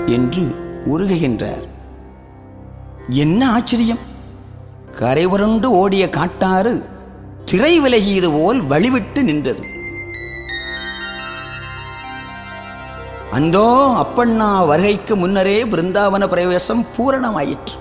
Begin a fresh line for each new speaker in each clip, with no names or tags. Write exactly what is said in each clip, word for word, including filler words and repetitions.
என்று உருகுகின்றார். என்ன ஆச்சரியம்! கரைபுரண்டு ஓடிய காட்டாறு திரை விலகியது போல் வழிவிட்டு நின்றது. அந்தோ அப்பண்ணா வருகைக்கு முன்னரே பிருந்தாவன பிரவேசம் பூரணமாயிற்று.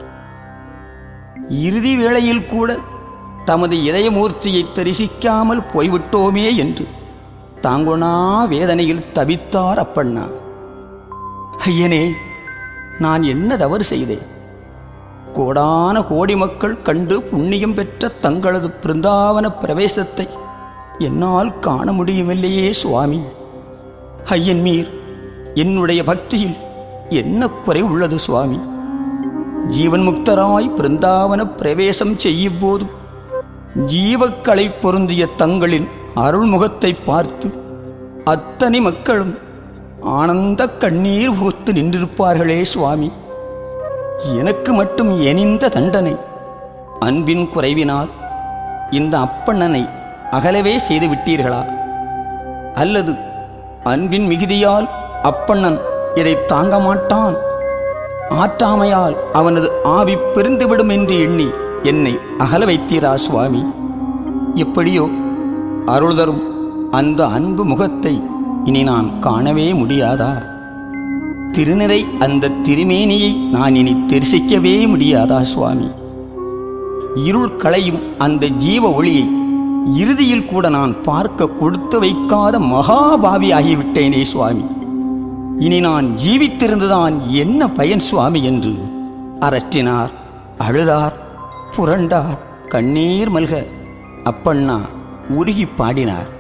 இறுதி வேளையில் கூட தமது இதயமூர்த்தியை தரிசிக்காமல் போய்விட்டோமே என்று தாங்குணா வேதனையில் தவித்தார் அப்பண்ணா. ஐயனே, நான் என்ன தவறு செய்தேன்? கோடான கோடி மக்கள் கண்டு புண்ணியம் பெற்ற தங்களது பிருந்தாவன பிரவேசத்தை என்னால் காண முடியவில்லையே சுவாமி. ஐயன் மீர் என்னுடைய பக்தியில் என்ன குறை உள்ளது சுவாமி? ஜீவன் முக்தராய் பிருந்தாவன பிரவேசம் செய்யும் போது ஜீவக்களை பொருந்திய தங்களின் அருள்முகத்தை பார்த்து அத்தனை மக்களும் ஆனந்த கண்ணீர் பூத்து நின்றிருப்பார்களே சுவாமி. எனக்கு மட்டும் எனிந்த தண்டனை அன்பின் குறைவினால் இந்த அப்பண்ணனை அகலவே செய்து விட்டீர்களா? அல்லது அன்பின் மிகுதியால் அப்பண்ணன் இதை தாங்க மாட்டான், ஆற்றாமையால் அவனது ஆவி பிரிந்துவிடும் என்று எண்ணி என்னை அகல வைத்தீரா சுவாமி? எப்படியோ அருள் தரும் அந்த அன்பு முகத்தை இனி நான் காணவே முடியாதா? திருநிறை அந்த திருமேனியை நான் இனி தரிசிக்கவே முடியாதா சுவாமி? இருள் களையும் அந்த ஜீவ ஒளியை இறுதியில் கூட நான் பார்க்க கொடுத்து வைக்காத மகாபாவி ஆகிவிட்டேனே சுவாமி. இனி நான் ஜீவித்திருந்துதான் என்ன பயன் சுவாமி என்று அரற்றினார், அழுதார், புரண்டார், கண்ணீர் மல்க அப்பண்ணா உருகி பாடினார்.